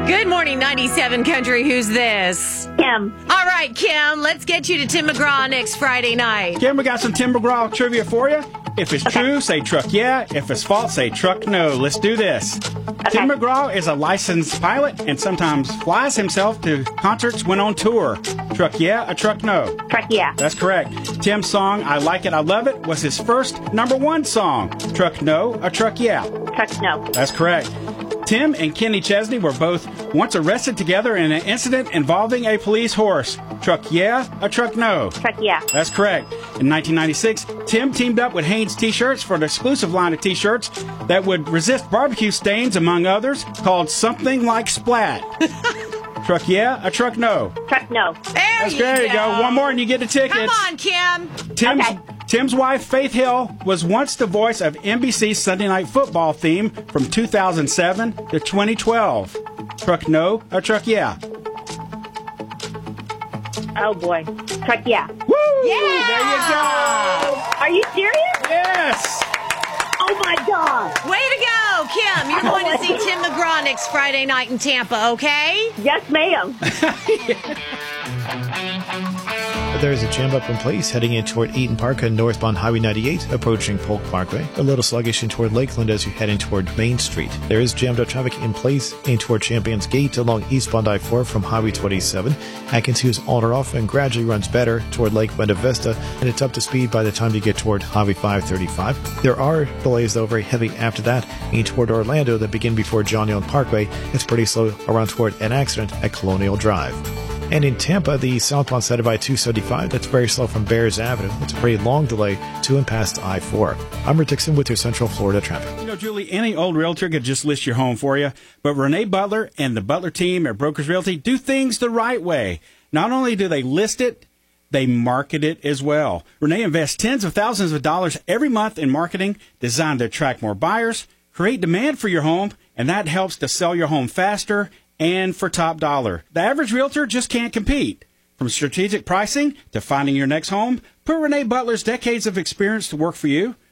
Good morning, 97 Country. Who's this? Kim. All right, Kim, let's get you to Tim McGraw next Friday night. Kim, we got some Tim McGraw trivia for you. If it's true, say truck yeah. If it's false, say truck no. Let's do this. Okay. Tim McGraw is a licensed pilot and sometimes flies himself to concerts when on tour. Truck yeah, a truck no. Truck yeah. That's correct. Tim's song, I Like It, I Love It, was his first #1 song. Truck no, a truck yeah. Truck no. That's correct. Tim and Kenny Chesney were both once arrested together in an incident involving a police horse. Truck yeah, a truck no. Truck yeah. That's correct. In 1996, Tim teamed up with Hanes T-shirts for an exclusive line of T-shirts that would resist barbecue stains, among others, called Something Like Splat. Truck yeah, a truck no. Truck no. There you go. One more and you get the tickets. Come on, Kim. Tim's wife, Faith Hill, was once the voice of NBC's Sunday Night Football theme from 2007 to 2012. Truck no, a truck yeah. Oh, boy. Truck yeah. Woo! Yeah! There you go! Are you serious? Yes! Oh, my God. Way to go, Kim. You're going to see Tim McGraw next Friday night in Tampa, okay? Yes, ma'am. There is a jam up in place heading in toward Eaton Park on northbound Highway 98, approaching Polk Parkway. A little sluggish in toward Lakeland as you head in toward Main Street. There is jammed up traffic in place in toward Champions Gate along eastbound I-4 from Highway 27. Atkins 2 is on or off and gradually runs better toward Lake Buena Vista, and it's up to speed by the time you get toward Highway 535. There are delays, though, very heavy after that in toward Orlando that begin before John Young Parkway. It's pretty slow around toward an accident at Colonial Drive. And in Tampa, the southbound side of I-275, that's very slow from Bears Avenue. It's a pretty long delay to and past I-4. I'm Rick Dixon with your Central Florida traffic. You know, Julie, any old realtor could just list your home for you, but Renee Butler and the Butler team at Brokers Realty do things the right way. Not only do they list it, they market it as well. Renee invests tens of thousands of dollars every month in marketing designed to attract more buyers, create demand for your home, and that helps to sell your home faster and for top dollar. The average realtor just can't compete. From strategic pricing to finding your next home, put Renee Butler's decades of experience to work for you.